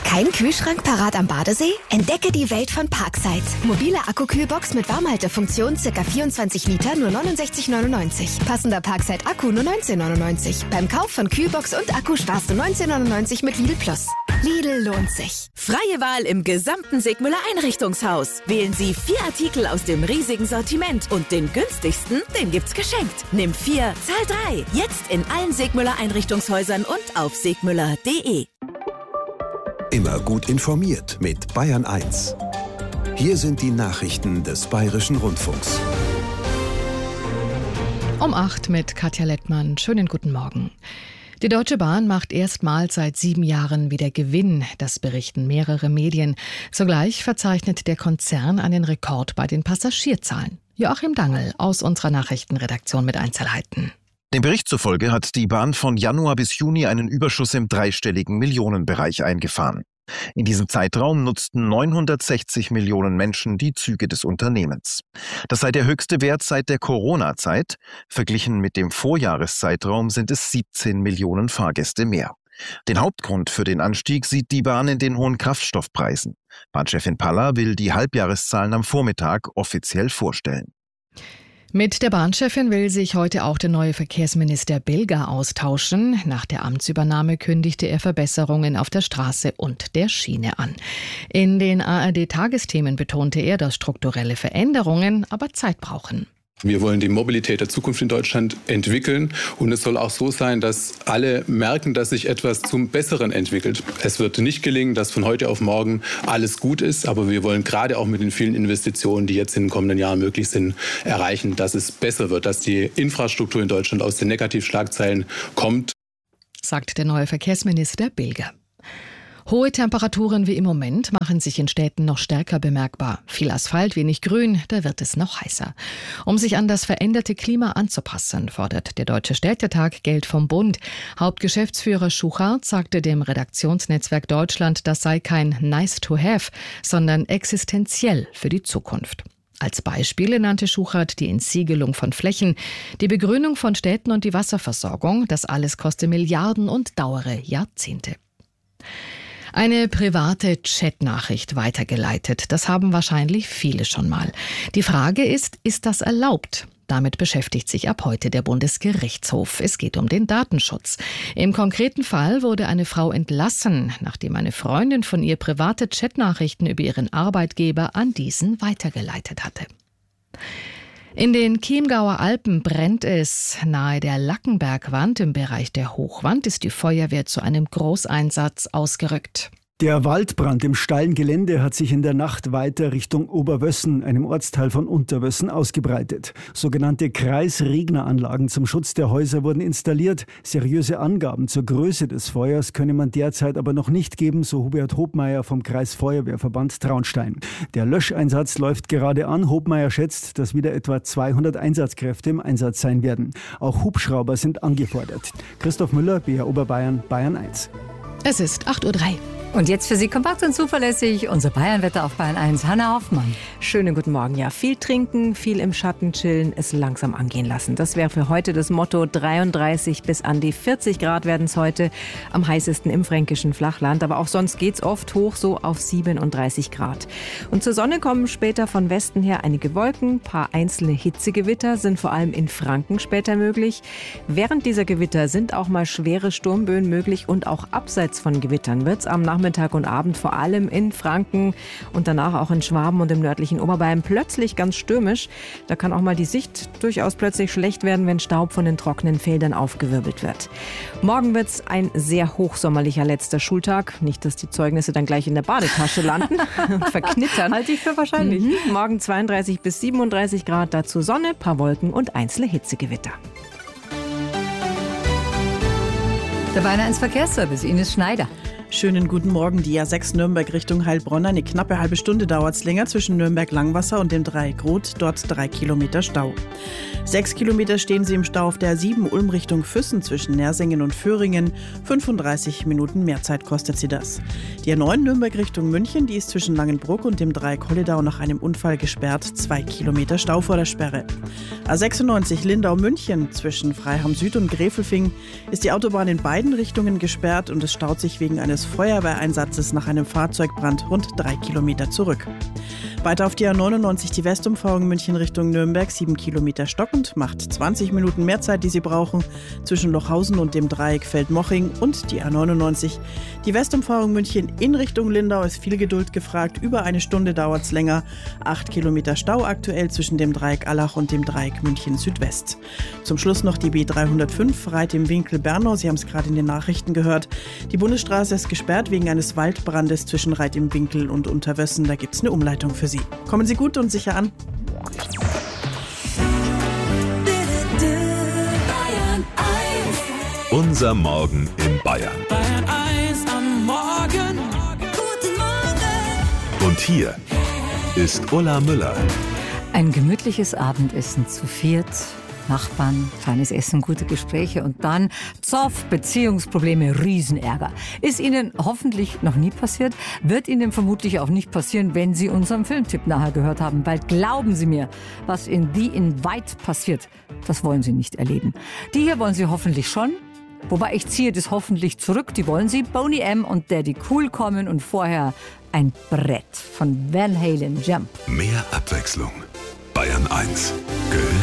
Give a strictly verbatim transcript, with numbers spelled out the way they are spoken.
Kein Kühlschrank parat am Badesee? Entdecke die Welt von Parkside. Mobile Akku-Kühlbox mit Warmhaltefunktion, ca. vierundzwanzig Liter, nur neunundsechzig neunundneunzig. Passender Parkside-Akku nur neunzehn neunundneunzig. Beim Kauf von Kühlbox und Akku sparst du neunzehn neunundneunzig mit Lidl Plus. Lidl lohnt sich. Freie Wahl im gesamten Segmüller Einrichtungshaus. Wählen Sie vier Artikel aus dem riesigen Sortiment und den günstigsten, den gibt's geschenkt. Nimm vier, zahl drei. Jetzt in allen Segmüller Einrichtungshäusern und auf segmüller punkt de. Immer gut informiert mit Bayern eins. Hier sind die Nachrichten des Bayerischen Rundfunks. Um acht mit Katja Lettmann. Schönen guten Morgen. Die Deutsche Bahn macht erstmals seit sieben Jahren wieder Gewinn. Das berichten mehrere Medien. Zugleich verzeichnet der Konzern einen Rekord bei den Passagierzahlen. Joachim Dangl aus unserer Nachrichtenredaktion mit Einzelheiten. Dem Bericht zufolge hat die Bahn von Januar bis Juni einen Überschuss im dreistelligen Millionenbereich eingefahren. In diesem Zeitraum nutzten neunhundertsechzig Millionen Menschen die Züge des Unternehmens. Das sei der höchste Wert seit der Corona-Zeit. Verglichen mit dem Vorjahreszeitraum sind es siebzehn Millionen Fahrgäste mehr. Den Hauptgrund für den Anstieg sieht die Bahn in den hohen Kraftstoffpreisen. Bahnchefin Palla will die Halbjahreszahlen am Vormittag offiziell vorstellen. Mit der Bahnchefin will sich heute auch der neue Verkehrsminister Bilger austauschen. Nach der Amtsübernahme kündigte er Verbesserungen auf der Straße und der Schiene an. In den A R D-Tagesthemen betonte er, dass strukturelle Veränderungen aber Zeit brauchen. Wir wollen die Mobilität der Zukunft in Deutschland entwickeln und es soll auch so sein, dass alle merken, dass sich etwas zum Besseren entwickelt. Es wird nicht gelingen, dass von heute auf morgen alles gut ist, aber wir wollen gerade auch mit den vielen Investitionen, die jetzt in den kommenden Jahren möglich sind, erreichen, dass es besser wird, dass die Infrastruktur in Deutschland aus den Negativschlagzeilen kommt, sagt der neue Verkehrsminister Bilger. Hohe Temperaturen wie im Moment machen sich in Städten noch stärker bemerkbar. Viel Asphalt, wenig Grün, da wird es noch heißer. Um sich an das veränderte Klima anzupassen, fordert der Deutsche Städtetag Geld vom Bund. Hauptgeschäftsführer Schuchart sagte dem Redaktionsnetzwerk Deutschland, das sei kein nice to have, sondern existenziell für die Zukunft. Als Beispiele nannte Schuchart die Entsiegelung von Flächen, die Begrünung von Städten und die Wasserversorgung. Das alles koste Milliarden und dauere Jahrzehnte. Eine private Chatnachricht weitergeleitet. Das haben wahrscheinlich viele schon mal. Die Frage ist, ist das erlaubt? Damit beschäftigt sich ab heute der Bundesgerichtshof. Es geht um den Datenschutz. Im konkreten Fall wurde eine Frau entlassen, nachdem eine Freundin von ihr private Chatnachrichten über ihren Arbeitgeber an diesen weitergeleitet hatte. In den Chiemgauer Alpen brennt es. Nahe der Lackenbergwand im Bereich der Hochwand ist die Feuerwehr zu einem Großeinsatz ausgerückt. Der Waldbrand im steilen Gelände hat sich in der Nacht weiter Richtung Oberwössen, einem Ortsteil von Unterwössen, ausgebreitet. Sogenannte Kreisregneranlagen zum Schutz der Häuser wurden installiert. Seriöse Angaben zur Größe des Feuers könne man derzeit aber noch nicht geben, so Hubert Hobmeier vom Kreisfeuerwehrverband Traunstein. Der Löscheinsatz läuft gerade an. Hobmeier schätzt, dass wieder etwa zweihundert Einsatzkräfte im Einsatz sein werden. Auch Hubschrauber sind angefordert. Christoph Müller, B R Oberbayern, Bayern eins. Es ist acht Uhr drei. Und jetzt für Sie kompakt und zuverlässig unser Bayernwetter auf Bayern eins. Hanna Hoffmann. Schönen guten Morgen. Ja, viel trinken, viel im Schatten chillen, es langsam angehen lassen. Das wäre für heute das Motto. dreiunddreißig bis an die vierzig Grad werden es heute. Am heißesten im fränkischen Flachland. Aber auch sonst geht es oft hoch, so auf siebenunddreißig Grad. Und zur Sonne kommen später von Westen her einige Wolken. Ein paar einzelne Hitzegewitter sind vor allem in Franken später möglich. Während dieser Gewitter sind auch mal schwere Sturmböen möglich. Und auch abseits von Gewittern wird es am Nachmittag Nachmittag und Abend vor allem in Franken und danach auch in Schwaben und im nördlichen Oberbayern plötzlich ganz stürmisch. Da kann auch mal die Sicht durchaus plötzlich schlecht werden, wenn Staub von den trockenen Feldern aufgewirbelt wird. Morgen wird es ein sehr hochsommerlicher letzter Schultag. Nicht, dass die Zeugnisse dann gleich in der Badetasche landen und verknittern. Halte ich für wahrscheinlich. Mhm. Morgen zweiunddreißig bis siebenunddreißig Grad, dazu Sonne, paar Wolken und einzelne Hitzegewitter. Der Bayern eins Verkehrsservice, Ines Schneider. Schönen guten Morgen. Die A sechs Nürnberg Richtung Heilbronn. Eine knappe halbe Stunde dauert es länger zwischen Nürnberg-Langwasser und dem Dreieck Rot. Dort drei Kilometer Stau. Sechs Kilometer stehen Sie im Stau auf der A sieben Ulm Richtung Füssen zwischen Nersingen und Föhringen. fünfunddreißig Minuten mehr Zeit kostet sie das. Die A neun Nürnberg Richtung München, die ist zwischen Langenbruck und dem Dreieck Holledau nach einem Unfall gesperrt. Zwei Kilometer Stau vor der Sperre. A sechsundneunzig Lindau-München zwischen Freiham Süd und Gräfelfing ist die Autobahn in beiden Richtungen gesperrt und es staut sich wegen eines eines Feuerwehreinsatzes nach einem Fahrzeugbrand rund drei Kilometer zurück. Weiter auf die A neunundneunzig, die Westumfahrung München Richtung Nürnberg, sieben Kilometer stockend, macht zwanzig Minuten mehr Zeit, die Sie brauchen, zwischen Lochhausen und dem Dreieck Feldmoching. Und die A neunundneunzig, die Westumfahrung München in Richtung Lindau, ist viel Geduld gefragt, über eine Stunde dauert es länger, acht Kilometer Stau aktuell zwischen dem Dreieck Allach und dem Dreieck München Südwest. Zum Schluss noch die B dreihundertfünf, Reit im Winkel Bernau, Sie haben es gerade in den Nachrichten gehört. Die Bundesstraße ist gesperrt wegen eines Waldbrandes zwischen Reit im Winkel und Unterwössen, da gibt es eine Umleitung für Sie. Kommen Sie gut und sicher an. Unser Morgen in Bayern. Bayern eins am Morgen. Guten Morgen. Und hier ist Ulla Müller. Ein gemütliches Abendessen zu viert. Nachbarn, feines Essen, gute Gespräche und dann Zoff, Beziehungsprobleme, Riesenärger. Ist Ihnen hoffentlich noch nie passiert, wird Ihnen vermutlich auch nicht passieren, wenn Sie unseren Filmtipp nachher gehört haben, weil glauben Sie mir, was in The Invite passiert, das wollen Sie nicht erleben. Die hier wollen Sie hoffentlich schon, wobei ich ziehe das hoffentlich zurück, die wollen Sie, Boney M. und Daddy Cool kommen und vorher ein Brett von Van Halen, Jump. Mehr Abwechslung. Bayern eins. Gehört